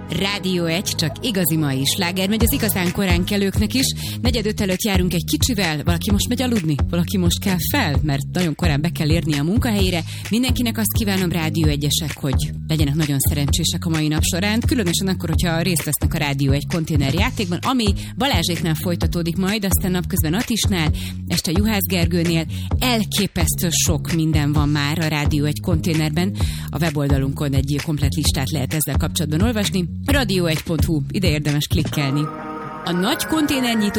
Rádió 1, csak igazi mai sláger megy az igazán korán kelőknek is. 4:45 előtt járunk egy kicsivel, valaki most megy aludni, valaki most kell fel, mert nagyon korán be kell érni a munkahelyére. Mindenkinek azt kívánom, Rádió 1-esek, hogy legyenek nagyon szerencsések a mai nap során, különösen akkor, hogyha részt vesznek a Rádió 1 konténer játékban, ami Balázséknál folytatódik majd, aztán napközben Atisnál, este Juhász Gergőnél. Elképesztő sok minden van már a Rádió 1 konténerben. A weboldalunkon egy komplett listát lehet ezzel kapcsolatban olvasni. Radio1.hu, ide érdemes klikkelni. A nagy konténernyitó